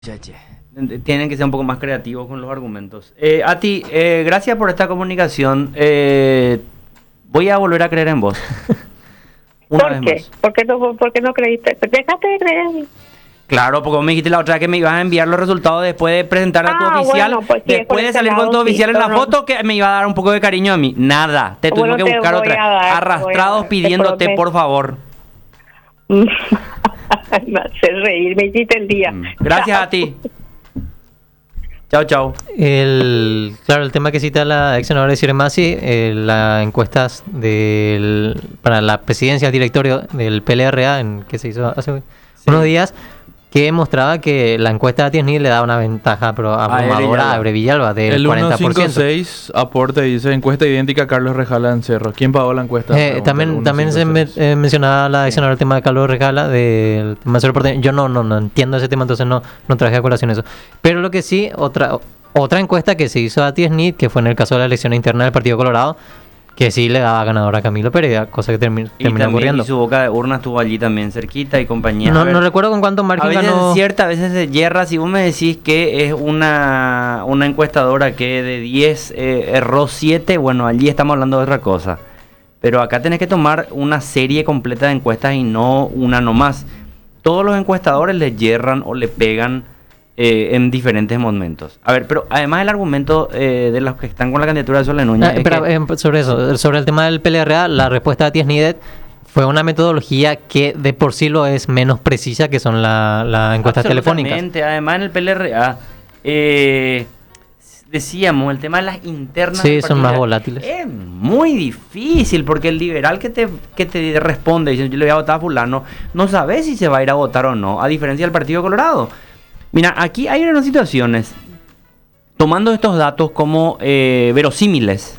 Che. Tienen que ser un poco más creativos con los argumentos. A ti, gracias por esta comunicación. Voy a volver a creer en vos. ¿Por qué? ¿Por qué no creíste? Dejaste de creer en mí. Claro, porque vos me dijiste la otra vez que me ibas a enviar los resultados después de presentar a tu oficial. Bueno, pues sí, después de salir con tu oficial en la foto, que me iba a dar un poco de cariño a mí. Nada, te tuvimos que buscar otra. Arrastrados pidiéndote, por favor. Me hace reír, me hiciste el día. Gracias a ti. Chao. Claro, el tema que cita la ex senadora Cire Masi, las encuestas para la presidencia del directorio del PLRA, que se hizo hace unos días, que mostraba que la encuesta de Atiesni le da una ventaja pero abrumadora a Ebre Villalba del 40%. El 156 aporte dice encuesta idéntica a Carlos Rejala en Cerro. ¿Quién pagó la encuesta? También se mencionaba la senadora el tema de Carlos Rejala del tema de Cerro Porteño. Yo no entiendo ese tema, entonces no traje a colación eso. Pero lo que sí, otra encuesta que se hizo a Atiesni, que fue en el caso de la elección interna del Partido Colorado, que sí le daba ganador a Camilo Pereira, cosa que terminó ocurriendo. Y su boca de urna estuvo allí también cerquita y compañía. No recuerdo con cuánto margen ganó. A veces es cierta, a veces se yerra. Si vos me decís que es una encuestadora que de 10 erró 7, bueno, allí estamos hablando de otra cosa. Pero acá tenés que tomar una serie completa de encuestas y no una nomás. Todos los encuestadores le yerran o le pegan en diferentes momentos. A ver, pero además el argumento de los que están con la candidatura de Soledad Núñez sobre el tema del PLRA, la respuesta de Atiesnidet fue una metodología que de por sí lo es menos precisa que son las encuestas telefónicas. Además en el PLRA decíamos, el tema de las internas son más volátiles. Es muy difícil porque el liberal que te responde diciendo yo le voy a votar a fulano, no sabe si se va a ir a votar o no, a diferencia del Partido Colorado. Mira, aquí hay unas situaciones, tomando estos datos como verosímiles.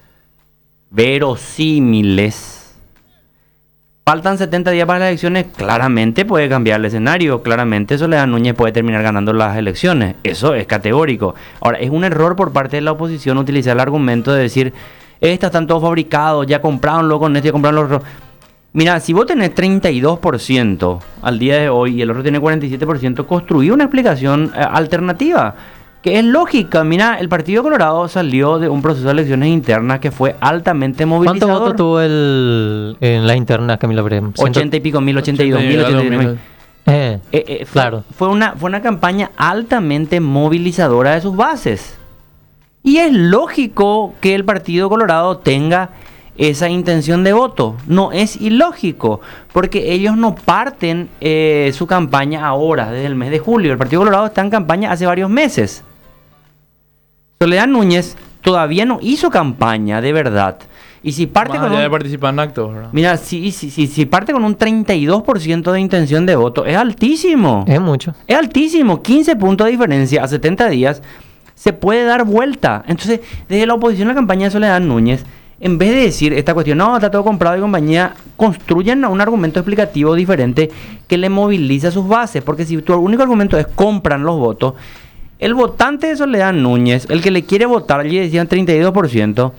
Faltan 70 días para las elecciones, claramente puede cambiar el escenario, claramente Soledad Núñez puede terminar ganando las elecciones, eso es categórico. Ahora, es un error por parte de la oposición utilizar el argumento de decir, estas están todos fabricados, ya compraron luego con esto, ya compraron los otros. Mira, si vos tenés 32% al día de hoy y el otro tiene 47%, construí una explicación alternativa, que es lógica. Mira, el Partido Colorado salió de un proceso de elecciones internas que fue altamente movilizador. ¿Cuánto voto tuvo en las internas, Camilo Brem? 80 y pico mil, 82 mil. Claro. Fue una campaña altamente movilizadora de sus bases. Y es lógico que el Partido Colorado tenga esa intención de voto. No es ilógico, porque ellos no parten su campaña ahora, desde el mes de julio. El Partido Colorado está en campaña hace varios meses. Soledad Núñez todavía no hizo campaña de verdad. Y si parte de participar en actos, ¿verdad? Mira, si parte con un 32% de intención de voto, es altísimo. Es mucho. Es altísimo. 15 puntos de diferencia a 70 días se puede dar vuelta. Entonces, desde la oposición a la campaña de Soledad Núñez, en vez de decir esta cuestión, no, está todo comprado y compañía, construyan un argumento explicativo diferente que le movilice a sus bases. Porque si tu único argumento es compran los votos, el votante de Soledad Núñez, el que le quiere votar, allí decían 32%,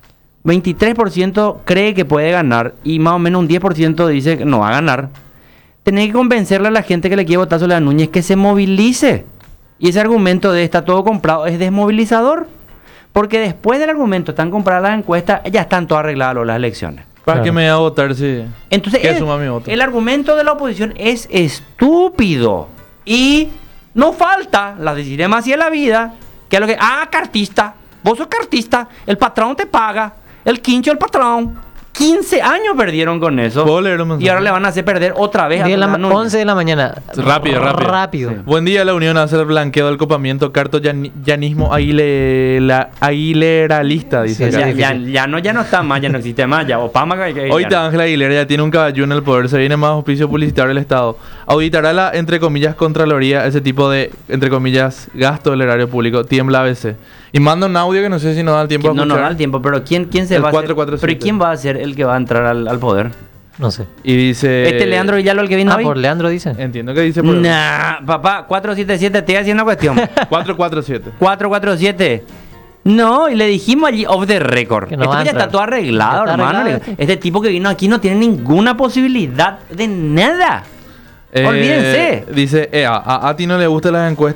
23% cree que puede ganar y más o menos un 10% dice que no va a ganar. Tenés que convencerle a la gente que le quiere votar a Soledad Núñez que se movilice. Y ese argumento de está todo comprado es desmovilizador. Porque después del argumento están compradas las encuestas, ya están todas arregladas las elecciones. ¿Para qué me voy a votar si entonces el argumento de la oposición es estúpido? Y no falta la decisión más y de la vida, que es lo que, cartista, vos sos cartista, el patrón te paga, el quincho del patrón. 15 años perdieron con eso. Y ahora le van a hacer perder otra vez a 11 de la mañana. Rápido. Sí. Buen día, la Unión hace el blanqueo del copamiento. Carto yanismo aguileralista, dice. Ya no está más, ya no existe más. Ya Obama. Ahorita Ángela Aguilera ya tiene un caballo en el poder. Se viene más auspicio publicitario del Estado. Auditará la, entre comillas, Contraloría, ese tipo de, entre comillas, gasto del erario público. Tiembla ABC. Y manda un audio que no sé si nos da el tiempo a escuchar. No da el tiempo, pero ¿quién se va a hacer? Pero ¿quién va a ser el que va a entrar al poder? No sé. Y dice... Leandro Villalba el que vino hoy. Por Leandro dice. Entiendo que dice por... Nah, papá, 477, te haciendo cuestión. 447. 447. No, y le dijimos allí off the record. Esto ya está todo arreglado, hermano. Este tipo que vino aquí no tiene ninguna posibilidad de nada. Olvídense. Dice, a ti no le gustan las encuestas.